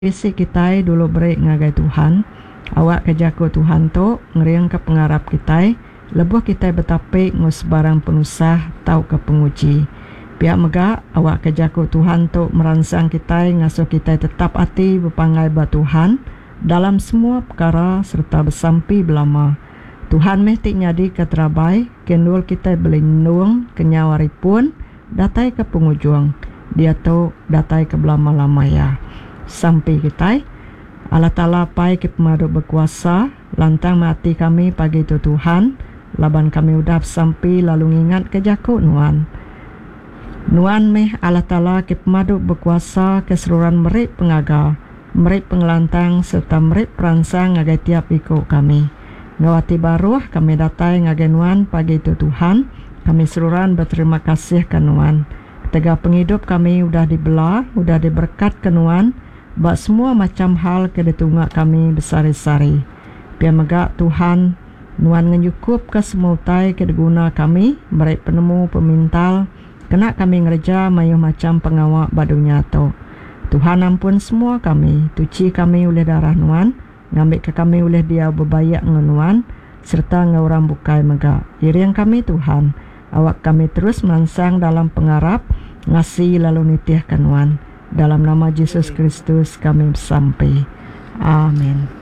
isi kita dulu beri ngagai Tuhan. Awak kejaku Tuhan tu ngeriang ke pengarap kita. Lebuh kita betapi ngus barang penusah tau ke penguji. Pihak megak awak kejaku Tuhan tu merangsang kita ngasuh kita tetap hati berpangai ba Tuhan dalam semua perkara serta bersampi belama. Tuhan mesti nyadi keterabai kendul kita belindung kenyawari pun datai ke pengujung. Dia tu datai ke belama-lama ya. Sampai kita Allah Ta'ala pai ke pemadu berkuasa lantang mati kami pagi itu Tuhan laban kami udap sampai lalu ngingat ke jakuk nuan meh Allah Ta'ala ke pemadu berkuasa keseluruhan merik pengaga merik pengelantang serta merik perangsang ngagai tiap ikut kami ngawati baruh kami datai ngagai nuan pagi itu Tuhan kami seluruhan berterima kasih ke nuan tega penghidup kami udah dibelah udah diberkat ke nuan bak semua macam hal ke ditungak kami besar-sari. Biar megak Tuhan nuan ngenyukup ke semua utai ke diguna kami merik penemu pemintal kena kami ngerja mayuh macam pengawak badunya tu. Tuhan ampun semua kami, tuci kami oleh darah nuan, ngambil ke kami oleh dia berbayak ngenuan serta ngauram bukai megak. Iriang kami Tuhan, awak kami terus melansang dalam pengarap ngasih lalu nitih ke nuan. Dalam nama Yesus Kristus kami sampai. Amin.